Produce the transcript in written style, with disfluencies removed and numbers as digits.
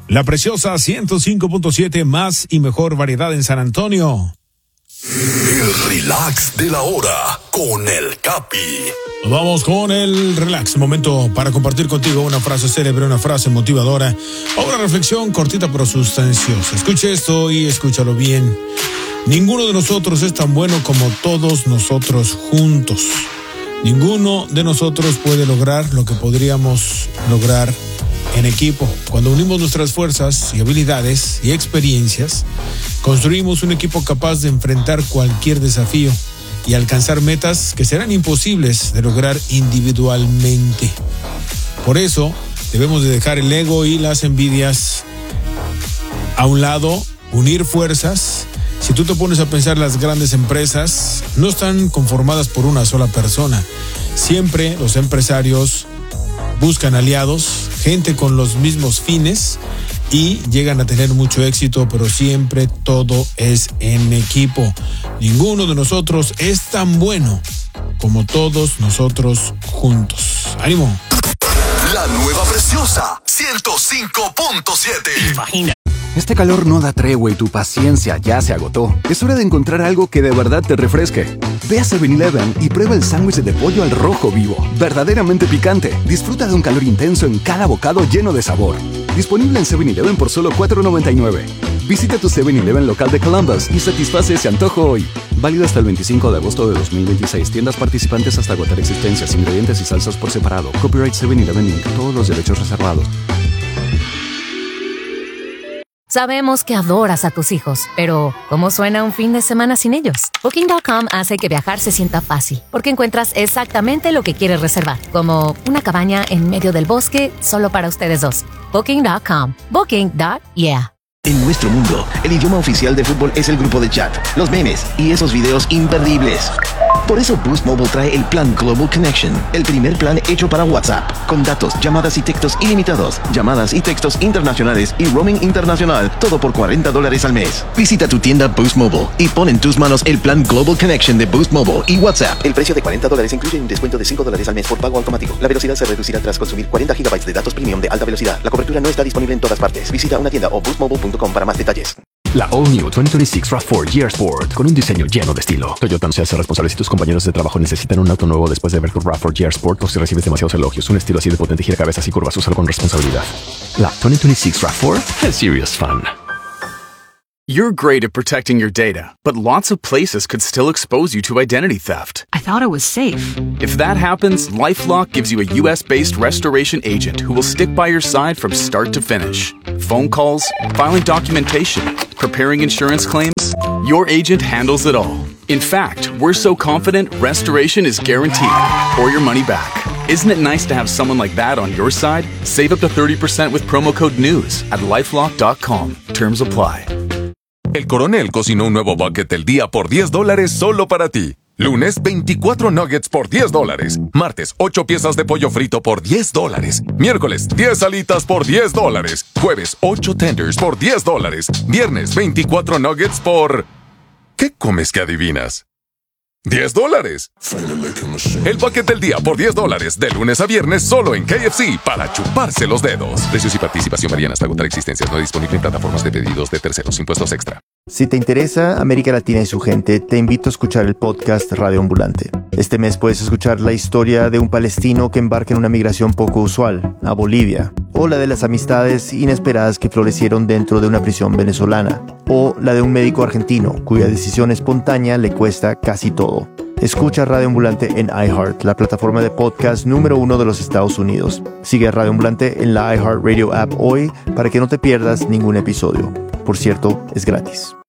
La Preciosa 105.7, más y mejor variedad en San Antonio. El relax de la hora con el Capi. Vamos con el relax, momento para compartir contigo una frase célebre, una frase motivadora o una reflexión cortita pero sustanciosa. Escuche esto y escúchalo bien. Ninguno de nosotros es tan bueno como todos nosotros juntos. Ninguno de nosotros puede lograr lo que podríamos lograr en equipo. Cuando unimos nuestras fuerzas y habilidades y experiencias, construimos un equipo capaz de enfrentar cualquier desafío y alcanzar metas que serán imposibles de lograr individualmente. Por eso, debemos de dejar el ego y las envidias a un lado, unir fuerzas. Si tú te pones a pensar, las grandes empresas no están conformadas por una sola persona. Siempre los empresarios buscan aliados, gente con los mismos fines y llegan a tener mucho éxito, pero siempre todo es en equipo. Ninguno de nosotros es tan bueno como todos nosotros juntos. ¡Ánimo! La nueva Preciosa 105.7. Imagina. Este calor no da tregua y tu paciencia ya se agotó. Es hora de encontrar algo que de verdad te refresque. Ve a 7-Eleven y prueba el sándwich de pollo al rojo vivo. Verdaderamente picante. Disfruta de un calor intenso en cada bocado lleno de sabor. Disponible en 7-Eleven por solo $4.99. Visita tu 7-Eleven local de Columbus y satisface ese antojo hoy. Válido hasta el 25 de agosto de 2026. Tiendas participantes hasta agotar existencias. Ingredientes y salsas por separado. Copyright 7-Eleven Inc. Todos los derechos reservados. Sabemos que adoras a tus hijos, pero ¿cómo suena un fin de semana sin ellos? Booking.com hace que viajar se sienta fácil, porque encuentras exactamente lo que quieres reservar, como una cabaña en medio del bosque solo para ustedes dos. Booking.com. Booking.yeah. En nuestro mundo, el idioma oficial de fútbol es el grupo de chat, los memes y esos videos imperdibles. Por eso Boost Mobile trae el plan Global Connection, el primer plan hecho para WhatsApp, con datos, llamadas y textos ilimitados, llamadas y textos internacionales y roaming internacional, todo por $40 al mes. Visita tu tienda Boost Mobile y pon en tus manos el plan Global Connection de Boost Mobile y WhatsApp. El precio de $40 incluye un descuento de $5 al mes por pago automático. La velocidad se reducirá tras consumir 40 GB de datos premium de alta velocidad. La cobertura no está disponible en todas partes. Visita una tienda o boostmobile.com para más detalles. La All New 2026 RAV4 GR Sport, con un diseño lleno de estilo. Toyota no se hace responsable si tus compañeros de trabajo necesitan un auto nuevo después de ver tu RAV4 GR Sport o si recibes demasiados elogios. Un estilo así de potente gira cabezas y curvas, úsalo con responsabilidad. La 2026 RAV4 es serious fun. You're great at protecting your data, but lots of places could still expose you to identity theft. I thought it was safe. If that happens, LifeLock gives you a U.S.-based restoration agent who will stick by your side from start to finish. Phone calls, filing documentation, preparing insurance claims, your agent handles it all. In fact, we're so confident restoration is guaranteed or your money back. Isn't it nice to have someone like that on your side? Save up to 30% with promo code NEWS at LifeLock.com. Terms apply. El Coronel cocinó un nuevo bucket del día por $10 solo para ti. Lunes, 24 nuggets por $10. Martes, 8 piezas de pollo frito por $10. Miércoles, 10 alitas por $10. Jueves, 8 tenders por $10. Viernes, 24 nuggets por... ¿Qué comes que adivinas? $10. El bucket del día por $10, de lunes a viernes solo en KFC, para chuparse los dedos. Precios y participación varían hasta agotar existencias. No disponible en plataformas de pedidos de terceros. Impuestos extra. Si te interesa América Latina y su gente, te invito a escuchar el podcast Radio Ambulante. Este mes puedes escuchar la historia de un palestino que embarca en una migración poco usual, a Bolivia, o la de las amistades inesperadas que florecieron dentro de una prisión venezolana, o la de un médico argentino cuya decisión espontánea le cuesta casi todo. Escucha Radio Ambulante en iHeart, la plataforma de podcast número 1 de los Estados Unidos. Sigue a Radio Ambulante en la iHeartRadio app hoy para que no te pierdas ningún episodio. Por cierto, es gratis.